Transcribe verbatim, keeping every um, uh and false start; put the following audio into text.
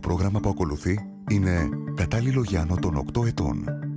πρόγραμμα που ακολουθεί είναι κατάλληλο για άνω των οκτώ ετών.